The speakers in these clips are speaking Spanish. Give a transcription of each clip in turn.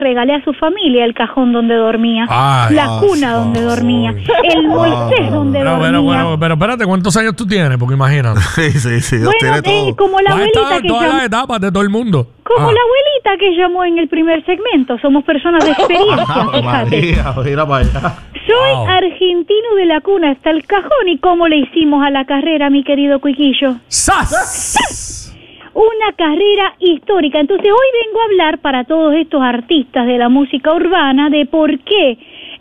regalé a su familia el cajón donde dormía, la cuna donde dormía, el Moisés donde dormía. Pero espérate, ¿cuántos años tú tienes? Porque imagínate. Sí, bueno, como la abuelita que todas las etapas de todo el mundo. Como la abuelita que llamó en el primer segmento. Somos personas de experiencia, fíjate. Mira para allá. Soy argentino de la cuna hasta el cajón. ¿Y cómo le hicimos a la carrera, mi querido Cuiquillo? ¡Sas! Una carrera histórica. Entonces hoy vengo a hablar para todos estos artistas de la música urbana de por qué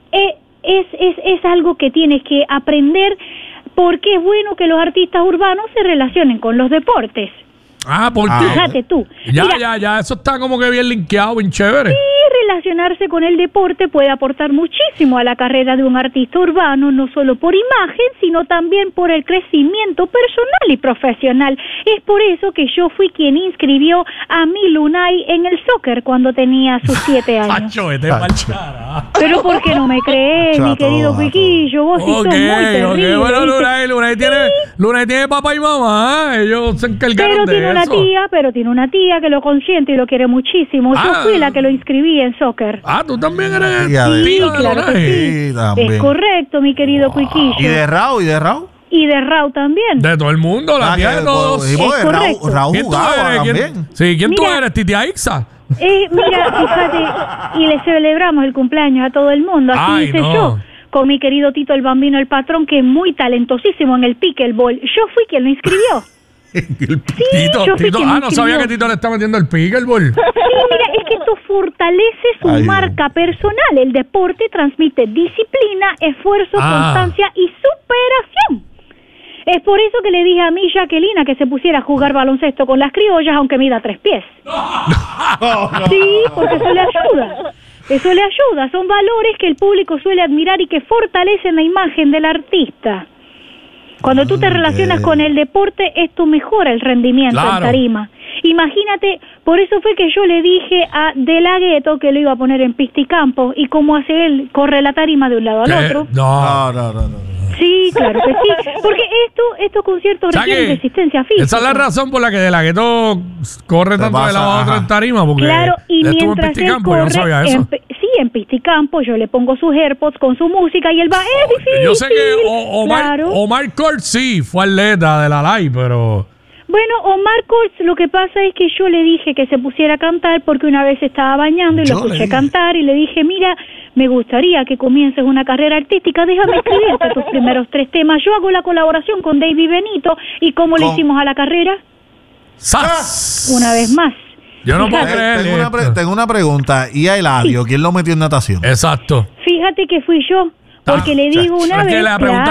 es algo que tienes que aprender, porque es bueno que los artistas urbanos se relacionen con los deportes. Fíjate tú. Ya, eso está como que bien linkeado, bien chévere. Sí, relacionarse con el deporte puede aportar muchísimo a la carrera de un artista urbano, no solo por imagen, sino también por el crecimiento personal y profesional. Es por eso que yo fui quien inscribió a Milu Unai en el soccer cuando tenía sus 7 años. Pero ¿por qué no me crees, mi querido Cuiquillo? Vos sí sos muy terrible. Bueno, Lunay tiene papá y mamá, ellos se encargaron de eso. Pero tiene una tía que lo consiente y lo quiere muchísimo. Yo fui la que lo inscribí en soccer. Tú también eres sí, claro que sí. Es correcto, mi querido Cuiquillo. ¿Y de Raúl? Y de Raúl también. De todo el mundo, la tía de todos. Raúl jugaba también. ¿Quién tú eres? ¿Titia Ixa? Mira, fíjate, y le celebramos el cumpleaños a todo el mundo. Así hice yo con mi querido Tito el Bambino, el patrón, que es muy talentosísimo en el pickleball. Yo fui quien lo inscribió. Tito, no sabía que Tito le está metiendo el pickleball. Sí, mira, es que esto fortalece su marca personal. El deporte transmite disciplina, esfuerzo, constancia y superación. Es por eso que le dije a mi Jacquelina que se pusiera a jugar baloncesto con las criollas, aunque mida 3 pies. Sí, porque eso le ayuda. Eso le ayuda. Son valores que el público suele admirar y que fortalecen la imagen del artista. Cuando tú te relacionas con el deporte, esto mejora el rendimiento en tarima. Imagínate, por eso fue que yo le dije a De La Ghetto que lo iba a poner en pista y campo. ¿Y cómo hace él? Corre la tarima de un lado al otro. No. Sí, claro que sí. Porque estos conciertos requieren resistencia física. Esa es la razón por la que De La Ghetto corre tanto de lado a otro en tarima. Porque claro, y mientras él corre, en pista y campo, yo le pongo sus AirPods con su música y él va, es difícil. Yo sé que Omar Court sí fue atleta de la live, pero... Bueno, Omar Court, lo que pasa es que yo le dije que se pusiera a cantar porque una vez estaba bañando y lo escuché cantar y le dije, mira, me gustaría que comiences una carrera artística, déjame escribirte tus primeros 3 temas. Yo hago la colaboración con David Benito. ¿Y cómo le hicimos a la carrera? ¡Sas! Una vez más. Yo no puedo creer. Tengo una pregunta. ¿Y a Eladio? ¿Quién lo metió en natación? Exacto. Fíjate que fui yo. Porque le digo una vez,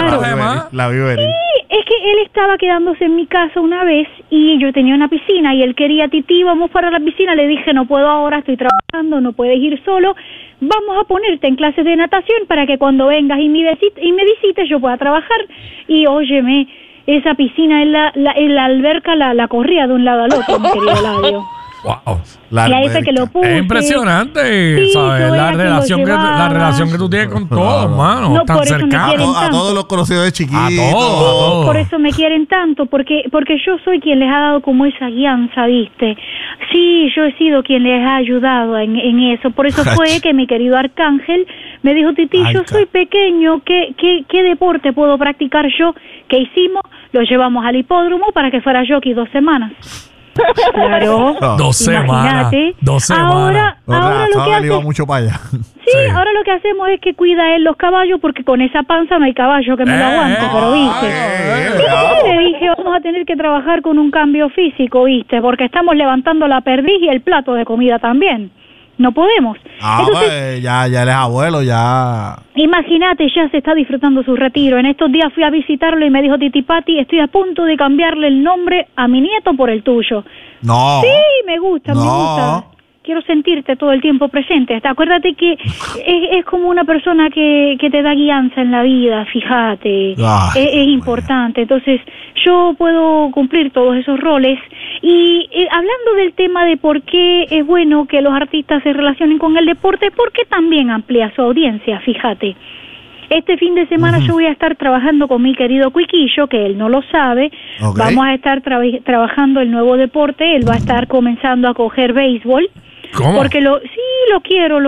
la vi venir. Sí, es que él estaba quedándose en mi casa una vez y yo tenía una piscina y él quería, Titi, vamos para la piscina. Le dije, no puedo ahora, estoy trabajando, no puedes ir solo. Vamos a ponerte en clases de natación para que cuando vengas y me visites yo pueda trabajar. Y óyeme, esa piscina en la alberca la corría de un lado al otro, mi querido Eladio. Wow. Y ahí fue que lo puse. Es impresionante, sí, ¿sabes? La relación que tú tienes con todos, hermano. No, tan cercano. A todos los conocidos de chiquitos. A todos. Por eso me quieren tanto, porque yo soy quien les ha dado como esa guianza, ¿viste? Sí, yo he sido quien les ha ayudado en eso. Por eso fue que mi querido Arcángel me dijo, Titi, yo soy pequeño, ¿qué deporte puedo practicar yo? ¿Qué hicimos? Lo llevamos al hipódromo para que fuera jockey 2 semanas. Claro, 2 semanas. 2 semanas. Ahora lo que iba mucho para allá. Sí, ahora lo que hacemos es que cuida él los caballos porque con esa panza no hay caballo que me lo aguante, pero viste. Le dije, vamos a tener que trabajar con un cambio físico, viste, porque estamos levantando la perdiz y el plato de comida también. No podemos. Entonces, ya él es abuelo, ya. Imagínate, ya se está disfrutando su retiro. En estos días fui a visitarlo y me dijo, Titi Pati, estoy a punto de cambiarle el nombre a mi nieto por el tuyo. No. Sí, me gusta. Quiero sentirte todo el tiempo presente. Acuérdate que es como una persona que te da guianza en la vida, fíjate. Es importante. Entonces, yo puedo cumplir todos esos roles. Y hablando del tema de por qué es bueno que los artistas se relacionen con el deporte, porque también amplía su audiencia, fíjate. Este fin de semana yo voy a estar trabajando con mi querido Cuiquillo, que él no lo sabe. Vamos a estar trabajando el nuevo deporte. Él va a estar comenzando a coger béisbol. ¿Cómo? Porque sí, lo quiero,